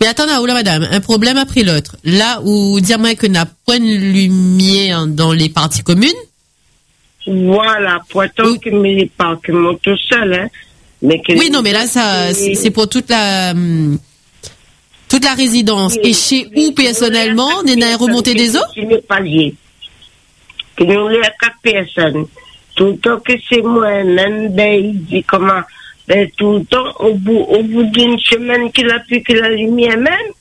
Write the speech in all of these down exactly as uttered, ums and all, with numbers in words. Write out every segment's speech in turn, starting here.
Mais attendez, oula madame, un problème après l'autre. Là où dire-moi que n'a pas de lumière dans les parties communes. Voilà, pourtant oui. que mes pas que moi tout seul, hein. Mais que oui, non, mais là, ça, c'est, c'est pour toute la, hum, toute la résidence. Oui. Et chez oui. où, personnellement, on est à remonter des eaux? Que nous, les quatre personnes. Tout le temps que c'est moi, même, ben, il dit comment, ben, tout le temps, au bout, au bout d'une semaine qu'il a pu que la lumière même.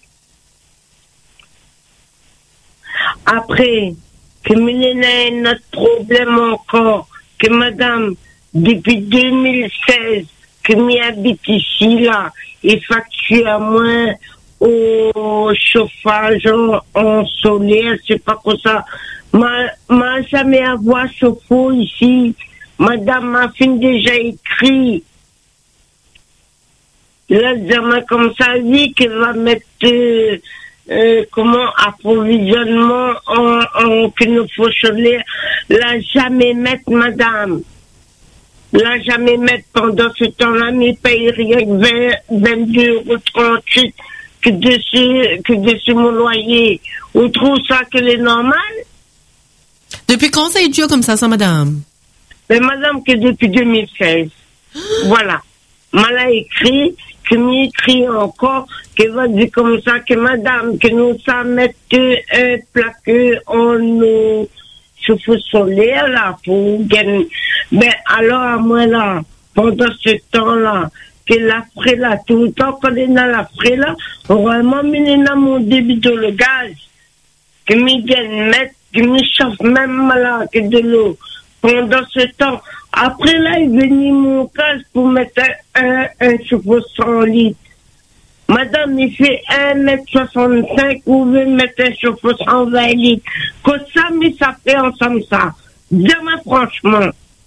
Après, que Mélène a notre problème encore, que madame, depuis deux mille seize, que m'y habite ici, là, et facture à moins au chauffage en, en solaire, c'est pas comme ça. Ma, ma jamais avoir chauffe-eau ici. Madame m'a fin déjà écrit. Là, jamais comme ça, dit qu'elle va mettre, euh, euh, comment, approvisionnement en, en, que nous faut solaire. Là, jamais mettre, madame. Là, jamais mettre pendant ce temps-là, mais paye rien que vingt, vingt-deux euros trente-huit que dessus, que dessus mon loyer. On trouve ça que c'est normal? Depuis quand ça est dur comme ça, ça, madame? Mais madame, que depuis deux mille seize. Voilà. M'a écrit, que m'y écrit encore, qu'elle va dire comme ça, que madame, que nous ça mettre un plaque en nos chauffe-eau solaire, là, pour gagner. Ben, alors, à moi, là, pendant ce temps-là, que la frais, là, tout le temps, quand on est dans la frais, là, on va m'amener dans mon débit de le gaz, que m'y gagne mettre, que m'y chauffe même là, que de l'eau. Pendant ce temps, après là, il est venu mon cas pour mettre un, un chauffe-eau cent litres. Madame, il fait un mètre soixante-cinq, vous voulez mettre un chauffe-eau cent vingt litres. Que ça, mais ça fait ensemble ça. Demain, franchement.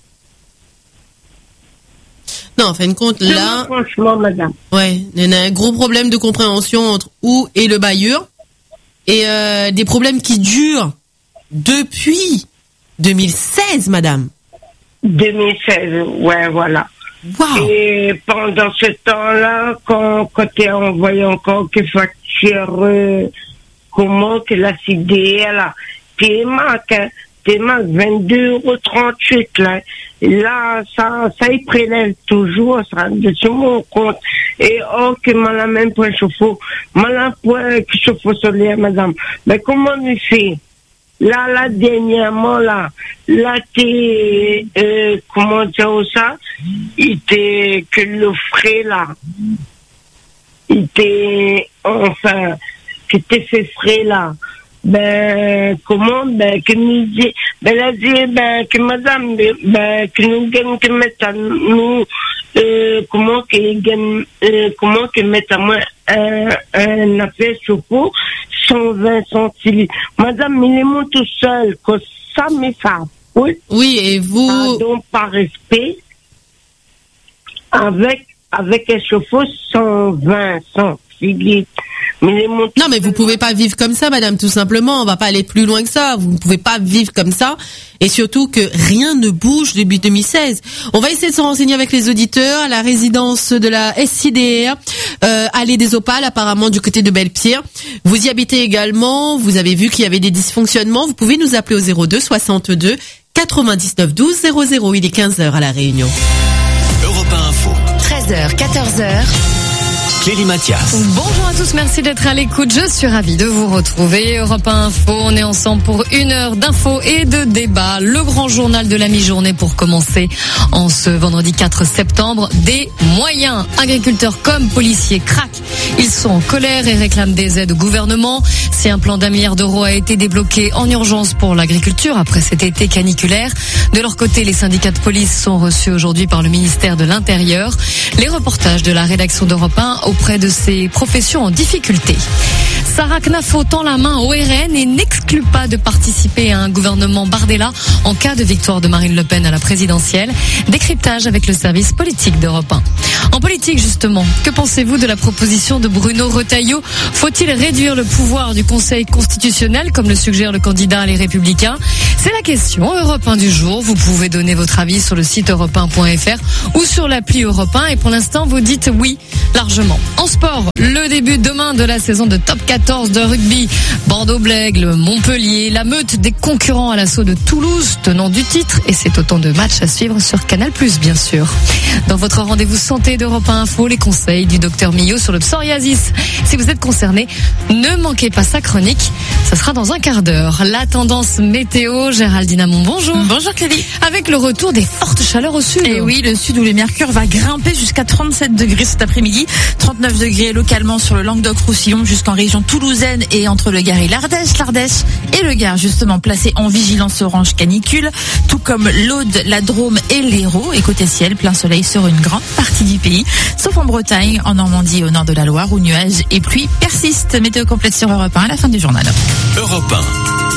Non, en fin de compte, là. Demain, franchement, madame. Ouais, il y a un gros problème de compréhension entre où et le bailleur. Et, euh, des problèmes qui durent depuis deux mille seize, madame. deux mille seize, ouais, voilà. Wow. Et pendant ce temps-là, quand, quand t'es envoyé encore que facture, euh, comment que la C D L, là, t'es marque, hein, t'es marque vingt-deux euros trente-huit, là. Et là, ça, ça y prélève toujours, ça, de sur mon compte. Et oh, que mal même pour un chauffe-eau, mal pour un chauffe-eau solaire, madame. Mais comment on fait? Là, là, dernièrement, là, là, t'es, euh, comment dire ça? Il était, que le frais, là, il était, enfin, que t'es fait frais, là. Ben, comment, ben, que nous dit, ben, là, dit, ben, que madame, ben, que nous gagnons, que mettre à nous, euh, comment que gagne, euh, comment que mettre à moi un, un affaire chauffe-eau, cent vingt centilitres. Madame, il est mon tout seul, que ça me ça. Oui. Oui, et vous. Pardon, par respect, avec, avec un chauffe-eau cent vingt centilitres. Mais mon non, mais vous pouvez pas vivre comme ça, madame, tout simplement. On va pas aller plus loin que ça. Vous ne pouvez pas vivre comme ça. Et surtout que rien ne bouge depuis deux mille seize. On va essayer de se renseigner avec les auditeurs à la résidence de la S I D R, euh, allée des Opales, apparemment du côté de Belle-Pierre. Vous y habitez également. Vous avez vu qu'il y avait des dysfonctionnements. Vous pouvez nous appeler au zéro deux soixante-deux quatre-vingt-dix-neuf douze zéro zéro. Il est quinze heures à La Réunion. Europe un Info. treize heures, quatorze heures. Clélie Mathias. Bonjour à tous, merci d'être à l'écoute. Je suis ravie de vous retrouver. Europe un Info, on est ensemble pour une heure d'infos et de débats. Le grand journal de la mi-journée pour commencer en ce vendredi quatre septembre. Des moyens. Agriculteurs comme policiers craquent. Ils sont en colère et réclament des aides au gouvernement. Si un plan d'un milliard d'euros a été débloqué en urgence pour l'agriculture après cet été caniculaire, de leur côté, les syndicats de police sont reçus aujourd'hui par le ministère de l'Intérieur. Les reportages de la rédaction d'Europe un auprès de ces professions en difficulté. Sarah Knafo tend la main au R N et n'exclut pas de participer à un gouvernement Bardella en cas de victoire de Marine Le Pen à la présidentielle. Décryptage avec le service politique d'Europe un. En politique, justement, que pensez-vous de la proposition de Bruno Retailleau ? Faut-il réduire le pouvoir du Conseil constitutionnel, comme le suggère le candidat Les Républicains ? C'est la question Europe un du jour. Vous pouvez donner votre avis sur le site europe un point f r ou sur l'appli Europe un. Et pour l'instant, vous dites oui, largement. En sport, le début demain de la saison de top quatorze de rugby. Bordeaux-Blègle, Montpellier, la meute des concurrents à l'assaut de Toulouse, tenant du titre. Et c'est autant de matchs à suivre sur Canal plus, bien sûr. Dans votre rendez-vous santé d'Europe un Info, les conseils du docteur Millot sur le psoriasis. Si vous êtes concerné, ne manquez pas sa chronique. Ça sera dans un quart d'heure. La tendance météo, Géraldine Amon, bonjour. Bonjour Clélie. Avec le retour des fortes chaleurs au sud. Et oui, le sud où le mercure va grimper jusqu'à trente-sept degrés cet après-midi. trente-neuf degrés localement sur le Languedoc-Roussillon jusqu'en région toulousaine et entre le Gard et l'Ardèche. L'Ardèche et le Gard justement placés en vigilance orange canicule, tout comme l'Aude, la Drôme et l'Hérault. Et côté ciel, plein soleil sur une grande partie du pays, sauf en Bretagne, en Normandie et au nord de la Loire où nuages et pluie persistent. Météo complète sur Europe un à la fin du journal. Europe un.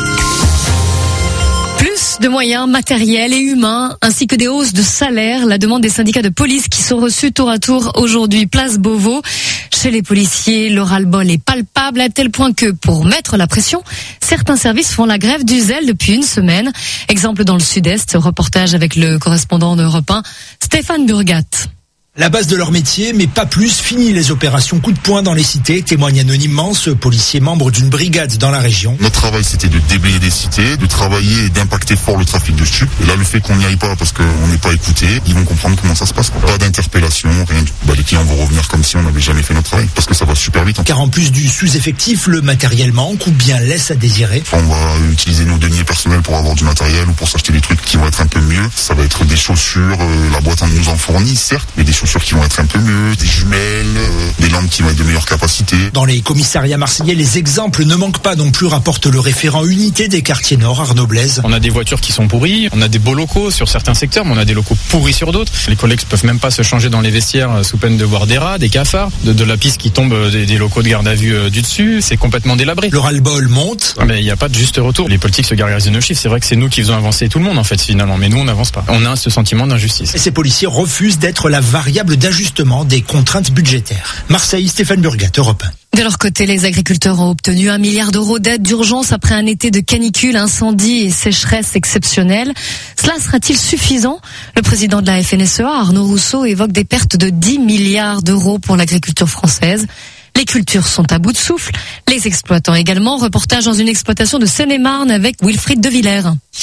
Plus de moyens matériels et humains, ainsi que des hausses de salaire. La demande des syndicats de police qui sont reçus tour à tour aujourd'hui, place Beauvau. Chez les policiers, le ras-le-bol est palpable à tel point que, pour mettre la pression, certains services font la grève du zèle depuis une semaine. Exemple dans le sud-est, reportage avec le correspondant d'Europe un, Stéphane Burgat. La base de leur métier, mais pas plus, fini les opérations coup de poing dans les cités, témoigne anonymement ce policier membre d'une brigade dans la région. Notre travail, c'était de déblayer des cités, de travailler et d'impacter fort le trafic de stupes. Et là, le fait qu'on n'y aille pas parce qu'on n'est pas écouté, ils vont comprendre comment ça se passe. Pas d'interpellation, rien du tout. Bah, les clients vont revenir comme si on n'avait jamais fait notre travail, parce que ça va super vite. Car en plus du sous-effectif, le matériel manque ou bien laisse à désirer. On va utiliser nos deniers personnels pour avoir du matériel ou pour s'acheter des trucs qui vont être un peu mieux. Ça va être des chaussures, euh, la boîte nous en fournit, certes, mais des chaussures qui vont être un peu mieux, des jumelles, euh, des lampes qui vont être de meilleure capacité. Dans les commissariats marseillais, les exemples ne manquent pas non plus, rapporte le référent unité des quartiers nord, Arnaud Blaise. On a des voitures qui sont pourries, on a des beaux locaux sur certains secteurs, mais on a des locaux pourris sur d'autres. Les collègues peuvent même pas se changer dans les vestiaires sous peine de voir des rats, des cafards, de, de la piste qui tombe des, des locaux de garde à vue euh, du dessus. C'est complètement délabré. Le ras-le-bol monte. Mais il n'y a pas de juste retour. Les politiques se gargarisent de nos chiffres. C'est vrai que c'est nous qui faisons avancer tout le monde en fait finalement, mais nous on n'avance pas. On a ce sentiment d'injustice. Et ces policiers refusent d'être la variable d'ajustement des contraintes budgétaires. Marseille, Stéphane Burgat, Europe un. De leur côté, les agriculteurs ont obtenu un milliard d'euros d'aide d'urgence après un été de canicule, incendie et sécheresse exceptionnelle. Cela sera-t-il suffisant ? Le président de la F N S E A, Arnaud Rousseau, évoque des pertes de dix milliards d'euros pour l'agriculture française. Les cultures sont à bout de souffle. Les exploitants également. Reportage dans une exploitation de Seine-et-Marne avec Wilfried De Villers.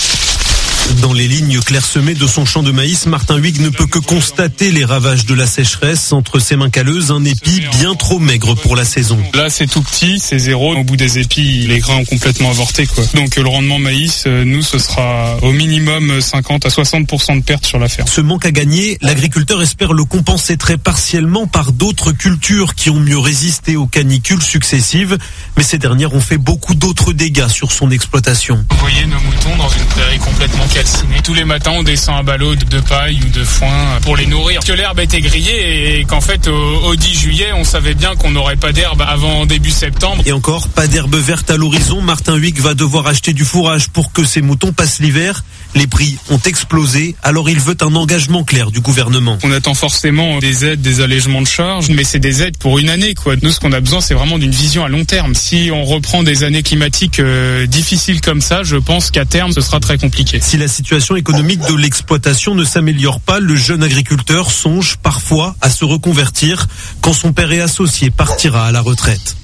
Dans les lignes clairsemées de son champ de maïs, Martin Huyghe ne peut que constater les ravages de la sécheresse. Entre ses mains calleuses, un épi bien trop maigre pour la saison. Là, c'est tout petit, c'est zéro. Au bout des épis, les grains ont complètement avorté, quoi. Donc, le rendement maïs, nous, ce sera au minimum cinquante à soixante pour cent de pertes sur la ferme. Ce manque à gagner, l'agriculteur espère le compenser très partiellement par d'autres cultures qui ont mieux résisté aux canicules successives. Mais ces dernières ont fait beaucoup d'autres dégâts sur son exploitation. Vous voyez nos moutons dans une prairie complètement calcinée. Tous les matins, on descend un ballot de paille ou de foin pour les nourrir. Que l'herbe était grillée et qu'en fait, au, au dix juillet, on savait bien qu'on n'aurait pas d'herbe avant début septembre. Et encore, pas d'herbe verte à l'horizon. Martin Huyghe va devoir acheter du fourrage pour que ses moutons passent l'hiver. Les prix ont explosé, alors il veut un engagement clair du gouvernement. On attend forcément des aides, des allègements de charges, mais c'est des aides pour une année, quoi. Nous, ce qu'on a besoin, c'est vraiment d'une vision à long terme. Si on reprend des années climatiques euh, difficiles comme ça, je pense qu'à terme, ce sera très compliqué. Si la situation économique de l'exploitation ne s'améliore pas, le jeune agriculteur songe parfois à se reconvertir quand son père et associé partira à la retraite.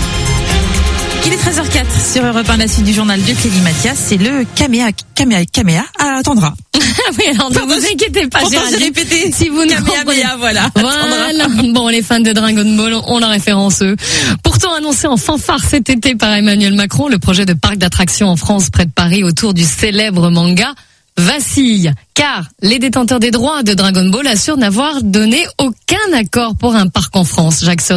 Il est treize heures zéro quatre sur Europe un, la suite du journal de Clélie Mathias. C'est le caméa, caméa, caméa attendra. Oui, alors ne vous inquiétez pas, j'ai répété. Si vous ne comprenez pas, voilà. Voilà. Bon, les fans de Dragon Ball ont la référence, eux. Pourtant annoncé en fanfare cet été par Emmanuel Macron, le projet de parc d'attractions en France près de Paris autour du célèbre manga vacille, car les détenteurs des droits de Dragon Ball assurent n'avoir donné aucun accord pour un parc en France. Jacques Serret.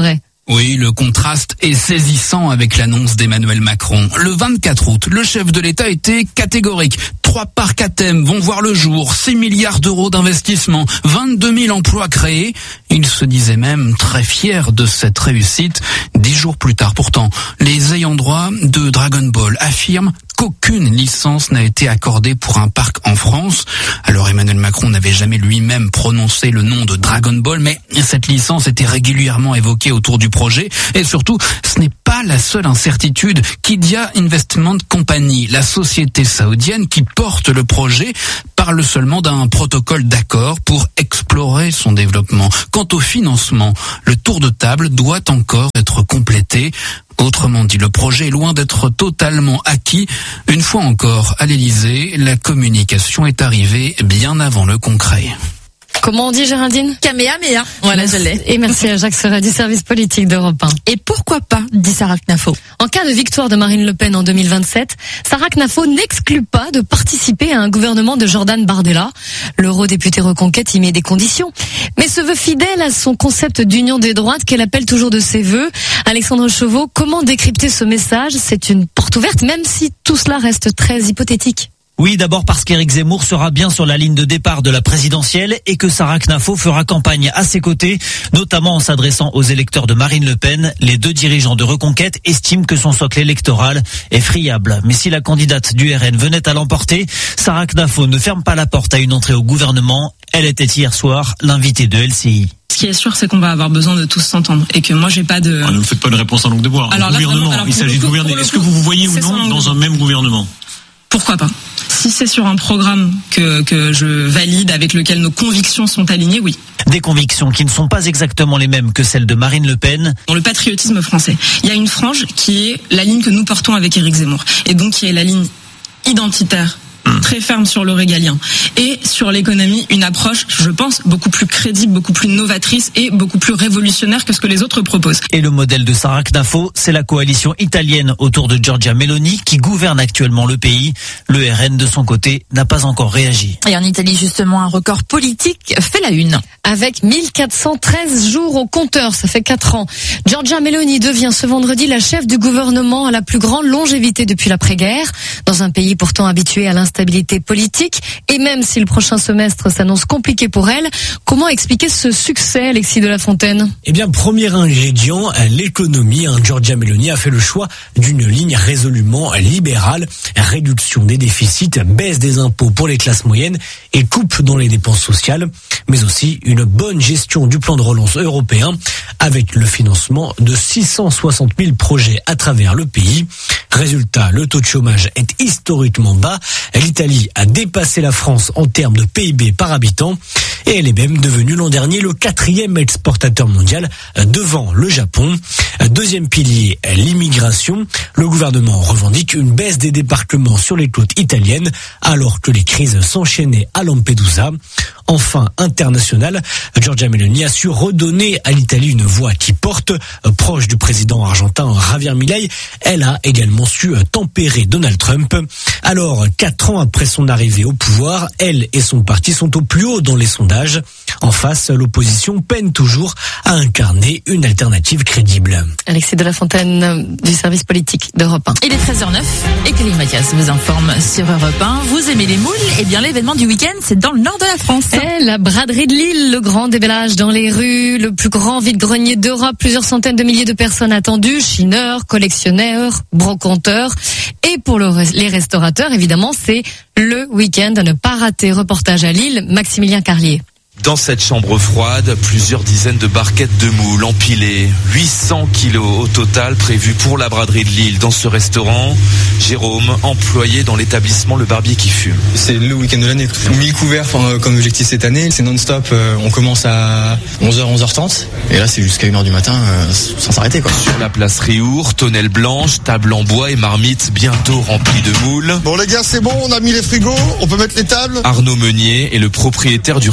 Oui, le contraste est saisissant avec l'annonce d'Emmanuel Macron. Le vingt-quatre août, le chef de l'État était catégorique. Trois parcs à thème vont voir le jour, six milliards d'euros d'investissement, vingt-deux mille emplois créés. Il se disait même très fier de cette réussite. Dix jours plus tard, pourtant, les ayants droit de Dragon Ball affirment qu'aucune licence n'a été accordée pour un parc en France. Alors Emmanuel Macron n'avait jamais lui-même prononcé le nom de Dragon Ball, mais cette licence était régulièrement évoquée autour du projet. Et surtout, ce n'est pas la seule incertitude. Qiddiya Investment Company, la société saoudienne qui porte le projet, parle seulement d'un protocole d'accord pour explorer son développement. Quant au financement, le tour de table doit encore être complété. Autrement dit, le projet est loin d'être totalement acquis. Une fois encore, à l'Élysée, la communication est arrivée bien avant le concret. Comment on dit, Géraldine? Kamehameha. Voilà, je l'ai. Et merci à Jacques Serra du service politique d'Europe un. Et pourquoi pas, dit Sarah Knafo. En cas de victoire de Marine Le Pen en deux mille vingt-sept, Sarah Knafo n'exclut pas de participer à un gouvernement de Jordan Bardella. L'eurodéputé Reconquête y met des conditions, mais se veut fidèle à son concept d'union des droites qu'elle appelle toujours de ses vœux. Alexandre Chauveau, comment décrypter ce message? C'est une porte ouverte, même si tout cela reste très hypothétique. Oui, d'abord parce qu'Éric Zemmour sera bien sur la ligne de départ de la présidentielle et que Sarah Knafo fera campagne à ses côtés, notamment en s'adressant aux électeurs de Marine Le Pen. Les deux dirigeants de Reconquête estiment que son socle électoral est friable. Mais si la candidate du R N venait à l'emporter, Sarah Knafo ne ferme pas la porte à une entrée au gouvernement. Elle était hier soir l'invitée de L C I. Ce qui est sûr, c'est qu'on va avoir besoin de tous s'entendre et que moi, j'ai pas de... Ah, ne me faites pas une réponse en langue de bois. Alors, là, gouvernement, vraiment, alors, il s'agit de gouverner. Est-ce que vous vous voyez ou non dans un même gouvernement? Pourquoi pas? Si c'est sur un programme que, que je valide, avec lequel nos convictions sont alignées, oui. Des convictions qui ne sont pas exactement les mêmes que celles de Marine Le Pen. Dans le patriotisme français, il y a une frange qui est la ligne que nous portons avec Éric Zemmour. Et donc qui est la ligne identitaire, très ferme sur le régalien. Et sur l'économie, une approche, je pense, beaucoup plus crédible, beaucoup plus novatrice et beaucoup plus révolutionnaire que ce que les autres proposent. Et le modèle de Sarah Knafo, c'est la coalition italienne autour de Giorgia Meloni qui gouverne actuellement le pays. Le R N, de son côté, n'a pas encore réagi. Et en Italie, justement, un record politique fait la une. Avec mille quatre cent treize jours au compteur, ça fait quatre ans. Giorgia Meloni devient ce vendredi la chef du gouvernement à la plus grande longévité depuis l'après-guerre, dans un pays pourtant habitué à l'instabilité politique. Et même si le prochain semestre s'annonce compliqué pour elle, comment expliquer ce succès, Alexis de la Fontaine? Eh bien, premier ingrédient, l'économie. Giorgia Meloni a fait le choix d'une ligne résolument libérale. Réduction des déficits, baisse des impôts pour les classes moyennes et coupe dans les dépenses sociales, mais aussi une bonne gestion du plan de relance européen avec le financement de six cent soixante mille projets à travers le pays. Résultat, le taux de chômage est historiquement bas. L'Italie a dépassé la France en termes de P I B par habitant et elle est même devenue l'an dernier le quatrième exportateur mondial devant le Japon. Deuxième pilier, l'immigration. Le gouvernement revendique une baisse des débarquements sur les côtes italiennes alors que les crises s'enchaînaient à Lampedusa. Enfin, international, Giorgia Meloni a su redonner à l'Italie une voix qui porte. Proche du président argentin Javier Milei, elle a également su tempérer Donald Trump. Alors, quatre ans après son arrivée au pouvoir, elle et son parti sont au plus haut dans les sondages. En face, l'opposition peine toujours à incarner une alternative crédible. Alexis de la Fontaine du service politique d'Europe un. Il est treize heures zéro neuf et Clélie Mathias vous informe sur Europe un. Vous aimez les moules? Eh bien, l'événement du week-end, c'est dans le nord de la France. Et la braderie de Lille, le grand déballage dans les rues, le plus grand vide-grenier d'Europe, plusieurs centaines de milliers de personnes attendues, chineurs, collectionneurs, brocanteurs. Et pour le, les restaurateurs, évidemment, c'est le week-end à ne pas rater. Reportage à Lille, Maximilien Carlier. Dans cette chambre froide, plusieurs dizaines de barquettes de moules empilées, huit cents kilos au total prévus pour la braderie de Lille. Dans ce restaurant, Jérôme, employé dans l'établissement Le Barbier qui fume. C'est le week-end de l'année. mille couverts comme objectif cette année, c'est non-stop. On commence à onze heures, onze heures trente et là c'est jusqu'à une heure du matin sans s'arrêter, quoi. Sur la place Riour, tonnelle blanche, table en bois et marmite bientôt remplie de moules. Bon les gars, c'est bon, on a mis les frigos, on peut mettre les tables. Arnaud Meunier est le propriétaire du restaurant La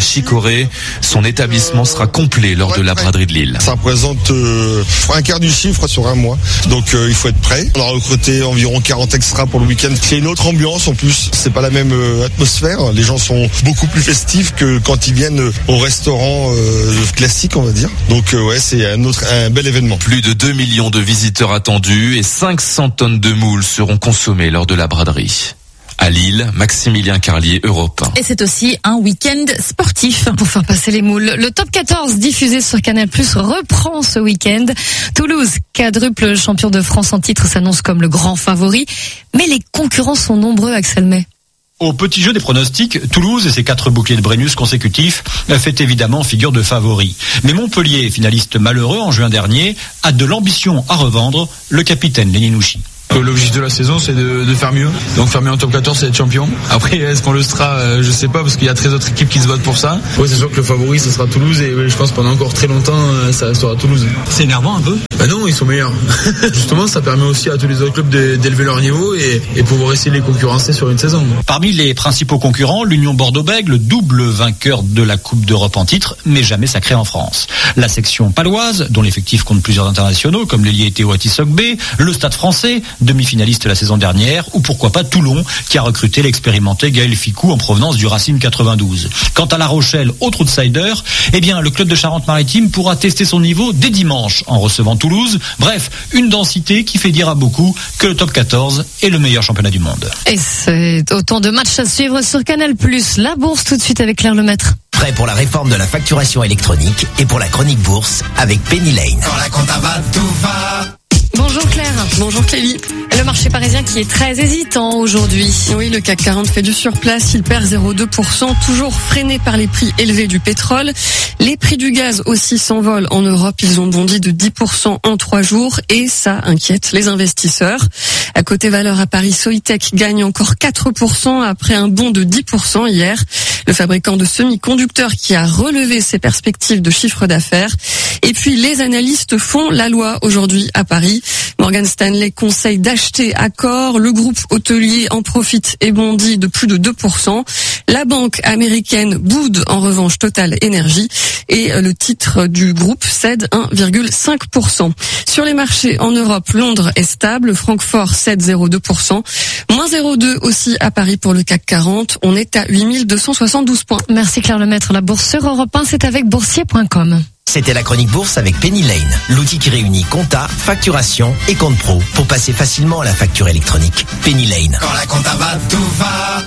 Chicorée. Son établissement sera complet lors de la braderie de Lille. Ça représente euh, un quart du chiffre sur un mois. Donc euh, il faut être prêt. On a recruté environ quarante extras pour le week-end. C'est une autre ambiance en plus. C'est pas la même euh, atmosphère. Les gens sont beaucoup plus festifs que quand ils viennent au restaurant euh, classique, on va dire. Donc euh, ouais, c'est un autre un bel événement. Plus de deux millions de visiteurs attendus et cinq cents tonnes de moules seront consommées lors de la braderie. À Lille, Maximilien Carlier, Europe un. Et c'est aussi un week-end sportif. Pour faire passer les moules, le top quatorze diffusé sur Canal plus, reprend ce week-end. Toulouse, quadruple champion de France en titre, s'annonce comme le grand favori. Mais les concurrents sont nombreux, Axel May. Au petit jeu des pronostics, Toulouse et ses quatre boucliers de Brennus consécutifs fait évidemment figure de favori. Mais Montpellier, finaliste malheureux en juin dernier, a de l'ambition à revendre, le capitaine Leninouchi. L'objectif de la saison, c'est de, de faire mieux. Donc faire mieux en top quatorze, c'est être champion. Après, est-ce qu'on le sera, euh, je sais pas, parce qu'il y a treize autres équipes qui se battent pour ça. Ouais, c'est sûr que le favori, ce sera Toulouse, et je pense pendant encore très longtemps, euh, ça restera Toulouse. C'est énervant un peu? Bah non, ils sont meilleurs. Justement, ça permet aussi à tous les autres clubs de, d'élever leur niveau et, et pouvoir essayer de les concurrencer sur une saison. Parmi les principaux concurrents, l'Union Bordeaux-Bègles, double vainqueur de la Coupe d'Europe en titre, mais jamais sacré en France. La section paloise, dont l'effectif compte plusieurs internationaux, comme l'ailier Théo Atisogbe, le Stade français, demi-finaliste la saison dernière, ou pourquoi pas Toulon, qui a recruté l'expérimenté Gaël Ficou en provenance du Racing quatre-vingt-douze. Quant à La Rochelle, autre outsider, eh bien, le club de Charente-Maritime pourra tester son niveau dès dimanche en recevant Toulouse. Bref, une densité qui fait dire à beaucoup que le top quatorze est le meilleur championnat du monde. Et c'est autant de matchs à suivre sur Canal plus. La bourse tout de suite avec Claire Lemaître. Prêt pour la réforme de la facturation électronique et pour la chronique bourse avec Penny Lane. Quand la compta va, tout va. Bonjour Claire. Bonjour Clélie. Le marché parisien qui est très hésitant aujourd'hui. Oui, le C A C quarante fait du surplace, il perd zéro virgule deux pour cent, toujours freiné par les prix élevés du pétrole. Les prix du gaz aussi s'envolent en Europe, ils ont bondi de dix pour cent en trois jours et ça inquiète les investisseurs. À côté valeur à Paris, Soitec gagne encore quatre pour cent après un bond de dix pour cent hier. Le fabricant de semi-conducteurs qui a relevé ses perspectives de chiffre d'affaires. Et puis les analystes font la loi aujourd'hui à Paris. Morgan Stanley conseille d'acheter Accor. Le groupe hôtelier en profite et bondit de plus de deux pour cent. La banque américaine boude en revanche Total Energy et le titre du groupe cède un virgule cinq pour cent. Sur les marchés en Europe, Londres est stable, Francfort cède zéro virgule deux pour cent, moins zéro virgule deux aussi à Paris pour le C A C quarante. On est à huit mille deux cent soixante-douze points. Merci Claire Lemaître. La bourse sur Europe un, c'est avec boursier point com. C'était la chronique bourse avec Penny Lane, l'outil qui réunit compta, facturation et compte pro pour passer facilement à la facture électronique. Penny Lane. Quand la compta va, tout va.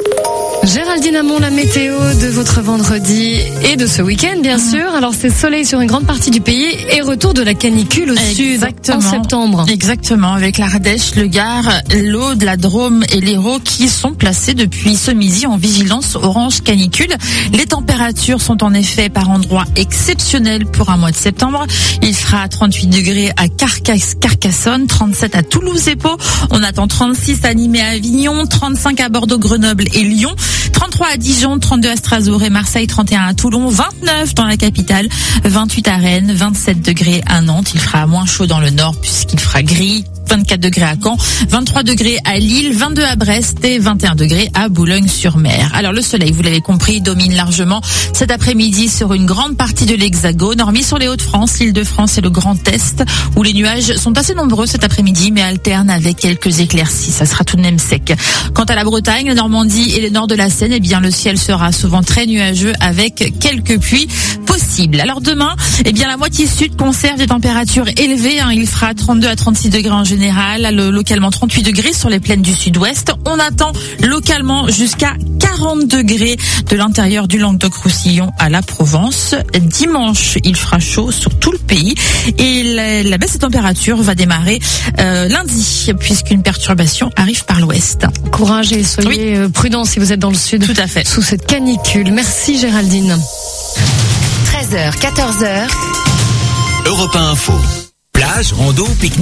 Géraldine Amont, la météo de votre vendredi et de ce week-end, bien mmh. sûr. Alors, c'est soleil sur une grande partie du pays et retour de la canicule au Exactement. sud en septembre. Exactement, avec l'Ardèche, le Gard, l'Aude, la Drôme et l'Hérault qui sont placés depuis ce midi en vigilance orange canicule. Les températures sont en effet par endroits exceptionnelles pour un mois de septembre. Il fera trente-huit degrés à Carcass- Carcassonne, trente-sept à Toulouse et Pau. On attend trente-six à Nîmes et à Avignon, trente-cinq à Bordeaux, Grenoble et Lyon. trente-trois à Dijon, trente-deux à Strasbourg et Marseille, trente et un à Toulon, vingt-neuf dans la capitale, vingt-huit à Rennes, vingt-sept degrés à Nantes. Il fera moins chaud dans le nord puisqu'il fera gris. vingt-quatre degrés à Caen, vingt-trois degrés à Lille, vingt-deux à Brest et vingt et un degrés à Boulogne-sur-Mer. Alors le soleil, vous l'avez compris, domine largement cet après-midi sur une grande partie de l'Hexagone, hormis sur les Hauts-de-France, l'Île-de-France et le Grand Est, où les nuages sont assez nombreux cet après-midi, mais alternent avec quelques éclaircies. Ça sera tout de même sec. Quant à la Bretagne, la Normandie et le nord de la Seine, eh bien le ciel sera souvent très nuageux avec quelques pluies possibles. Alors demain, eh bien la moitié sud conserve des températures élevées. Hein. Il fera trente-deux à trente-six degrés en général, localement trente-huit degrés sur les plaines du sud-ouest. On attend localement jusqu'à quarante degrés de l'intérieur du Languedoc-Roussillon à la Provence. Dimanche, il fera chaud sur tout le pays et la, la baisse de température va démarrer euh, lundi puisqu'une perturbation arrive par l'ouest. Courage et soyez oui. prudents si vous êtes dans le sud. Tout à fait. Sous cette canicule. Merci Géraldine. treize heures, quatorze heures. Europe un Info. Plage, rando, pique-nique.